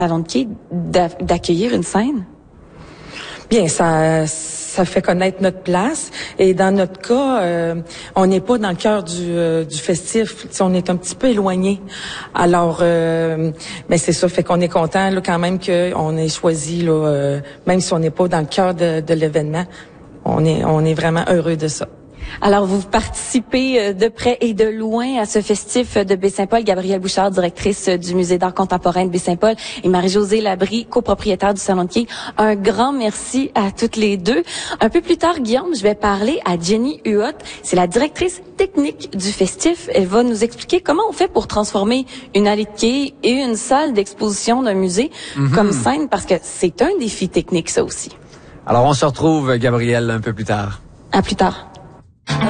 Salon de quai d'accueillir une scène? Bien, ça fait connaître notre place. Et dans notre cas, on n'est pas dans le cœur du festif. T'sais, on est un petit peu éloigné. Alors, mais c'est ça, fait qu'on est content là, quand même qu'on ait choisi, là, même si on n'est pas dans le cœur de l'événement, on est vraiment heureux de ça. Alors, vous participez de près et de loin à ce festif de Baie-Saint-Paul. Gabrielle Bouchard, directrice du Musée d'art contemporain de Baie-Saint-Paul, et Marie-Josée Labrie, copropriétaire du Salon de quai. Un grand merci à toutes les deux. Un peu plus tard, Guillaume, je vais parler à Jenny Huot. C'est la directrice technique du festif. Elle va nous expliquer comment on fait pour transformer une allée de quai et une salle d'exposition d'un musée comme scène, parce que c'est un défi technique, ça aussi. Alors, on se retrouve, Gabrielle, un peu plus tard. À plus tard.